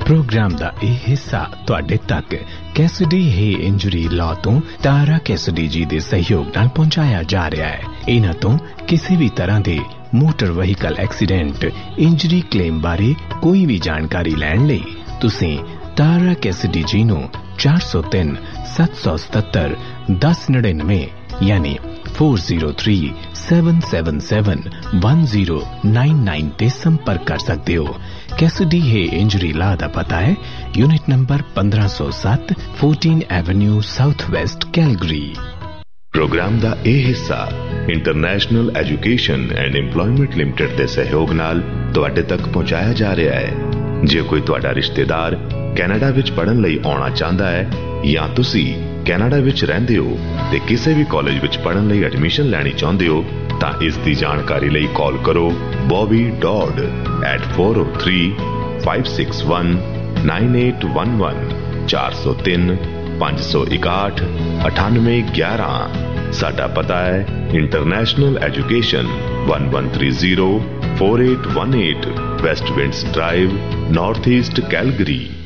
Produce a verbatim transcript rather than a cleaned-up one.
Programme दा ਇਹ ਹਿੱਸਾ ਤੁਹਾਡੇ ਤੱਕ ਕੈਸਡੀ ਹੈ ਇੰਜਰੀ ਲਾਅ ਤੋਂ ਤਾਰਾ ਕੈਸਡੀ ਜੀ ਦੇ ਸਹਿਯੋਗ ਨਾਲ ਪਹੁੰਚਾਇਆ ਜਾ ਰਿਹਾ ਹੈ। ਇਹਨਾਂ ਤੋਂ ਕਿਸੇ ਵੀ ਤਰ੍ਹਾਂ ਦੇ motor vehicle accident injury claim ਬਾਰੇ ਕੋਈ ਵੀ ਜਾਣਕਾਰੀ ਲੈਣ ਲਈ ਤੁਸੀਂ ਤਾਰਾ ਕੈਸਡੀ ਜੀ ਨੂੰ ਚਾਰ ਸੌ ਤਿੰਨ ਸੱਤ ਸੌ ਸਤੱਤਰ ਦਸ ਨੜਿਨਵੇਂ ਯਾਨੀ four zero three seven seven seven one zero nine nine ते संपर्क कर सकते हो। कैसिडी है इंजरी ला दा पता है यूनिट नंबर पंद्रह सौ सात fourteen Avenue south west Calgary. Programme दा ए हिस्सा international education and employment limited दे सहयोग नाल तुहाडे तक पहुंचाया जा रहा है। जे कोई तुहाडा रिश्तेदार कैनेडा विच पढ़न लई आउणा चाहता है या तुसी कैनेडा विच रहिंदे हो ते किसी भी कॉलेज विच पढ़न लई एडमिशन लैनी चाहुंदे हो तां इस दी जानकारी लई कॉल करो Bobby dot eight four O three five six one nine eight one one चार सौ तीन पांच सौ इकाठ अठानवे ग्यारह। साडा पता है international education one one three zero four eight one eight waste winds drive north east Calgary.